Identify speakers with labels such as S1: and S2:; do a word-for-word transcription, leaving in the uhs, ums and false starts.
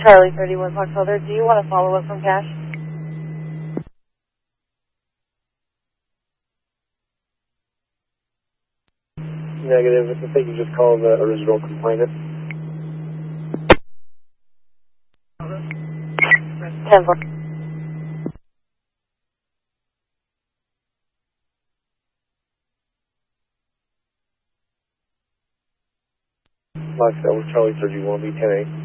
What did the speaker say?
S1: Charlie thirty-one Foxtrot, do you want to follow up from cache?
S2: Negative. I think you just called the original complainant.
S1: ten four.
S2: Foxtrot with Charlie thirty-one, B ten eight.